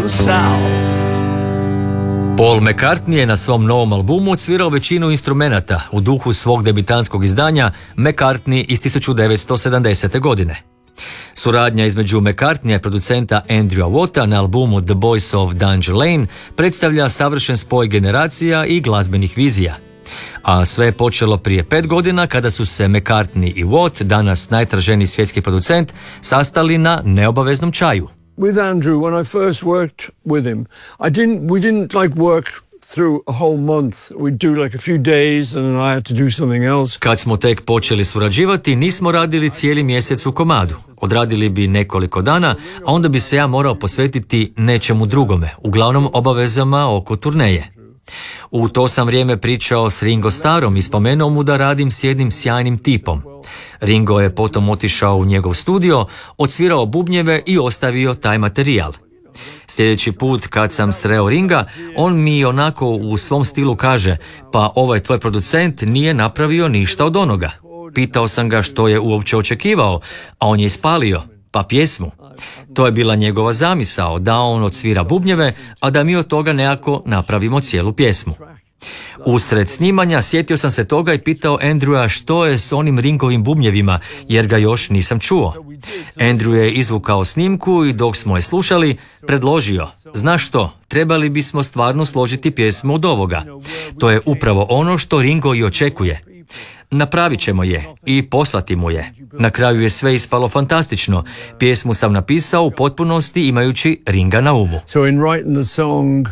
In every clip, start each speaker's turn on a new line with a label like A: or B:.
A: the South.
B: Paul McCartney je na svom novom albumu odsvirao većinu instrumenata u duhu svog debitanskog izdanja McCartney iz 1970. godine. Suradnja između McCartneya i producenta Andrewa Watta na albumu The Boys of Danger Lane predstavlja savršen spoj generacija i glazbenih vizija. A sve je počelo prije 5 godina kada su se McCartney i Watt, danas najtraženiji svjetski producent, sastali na neobaveznom čaju.
A: With Andrew, when I first worked with him, we didn't like work through a whole month. We'd do like a few days and I had to do something else.
B: Kad smo tek počeli surađivati, nismo radili cijeli mjesec u komadu. Odradili bi nekoliko dana, a onda bi se ja morao posvetiti nečemu drugome, uglavnom obavezama oko turneje. U to sam vrijeme pričao s Ringo Starrom i spomenuo mu da radim s jednim sjajnim tipom. Ringo je potom otišao u njegov studio, odsvirao bubnjeve i ostavio taj materijal. Sljedeći put kad sam sreo Ringa, on mi onako u svom stilu kaže: pa ovaj tvoj producent nije napravio ništa od onoga. Pitao sam ga što je uopće očekivao, a on je ispalio: pa pjesmu. To je bila njegova zamisao, da on odsvira bubnjeve, a da mi od toga nekako napravimo cijelu pjesmu. Usred snimanja sjetio sam se toga i pitao Andrewa što je s onim Ringovim bubnjevima, jer ga još nisam čuo. Andrew je izvukao snimku i dok smo je slušali, predložio: znaš što, trebali bismo stvarno složiti pjesmu od ovoga. To je upravo ono što Ringo i očekuje. Napravit ćemo je i poslati mu je. Na kraju je sve ispalo fantastično. Pjesmu sam napisao u potpunosti imajući Ringa na umu.
A: So in writing the song,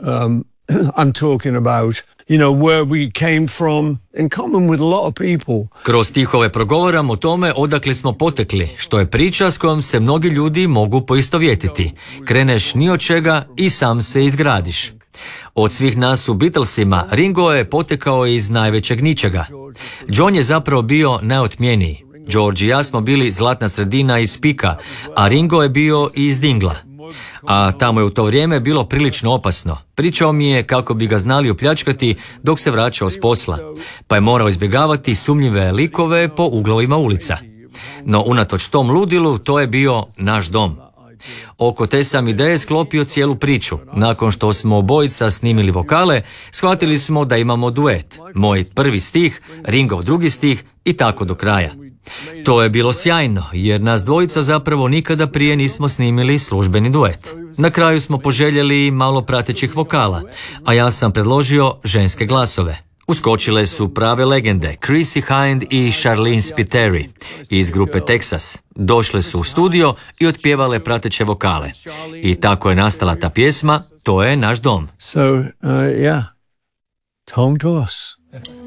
A: I'm talking about, where we came from, in common with a lot of people.
B: Kroz stihove progovaram o tome odakle smo potekli, što je priča s kojom se mnogi ljudi mogu poistovjetiti. Kreneš ni od čega i sam se izgradiš. Od svih nas u Beatlesima, Ringo je potekao iz najvećeg ničega. John je zapravo bio najotmjeniji. George i ja smo bili zlatna sredina iz pika, a Ringo je bio iz dingla. A tamo je u to vrijeme bilo prilično opasno. Pričao mi je kako bi ga znali opljačkati dok se vraćao s posla, pa je morao izbjegavati sumnjive likove po uglovima ulica. No unatoč tom ludilu, to je bio naš dom. Oko te sam ideje sklopio cijelu priču. Nakon što smo obojica snimili vokale, shvatili smo da imamo duet. Moj prvi stih, Ringov drugi stih i tako do kraja. To je bilo sjajno, jer nas dvojica zapravo nikada prije nismo snimili službeni duet. Na kraju smo poželjeli malo pratećih vokala, a ja sam predložio ženske glasove. Uskočile su prave legende, Chrissie Hynde i Charlene Spiteri iz grupe Texas. Došle su u studio i otpjevale prateće vokale. I tako je nastala ta pjesma, To je naš dom.
A: So, yeah, it's home to us.